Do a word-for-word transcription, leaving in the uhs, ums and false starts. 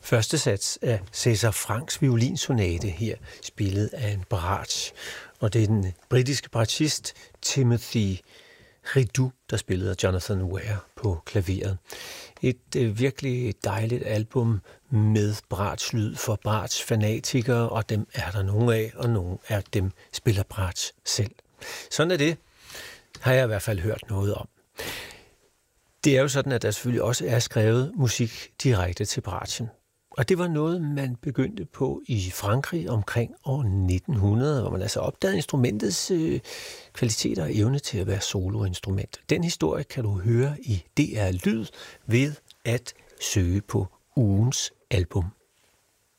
Første sats af César Franks violinsonate her, spillet af en bratsch. Og det er den britiske bratschist Timothy Ridoux, der spillede af Jonathan Ware på klaveret. Et øh, virkelig dejligt album med bratschlyd for bratsch-fanatikere, og dem er der nogle af, og nogle af dem spiller bratsch selv. Sådan er det, har jeg i hvert fald hørt noget om. Det er jo sådan, at der selvfølgelig også er skrevet musik direkte til bratschen. Og det var noget, man begyndte på i Frankrig omkring år nitten hundrede, hvor man altså opdagede instrumentets øh, kvaliteter og evne til at være soloinstrument. Den historie kan du høre i D R Lyd ved at søge på ugens album.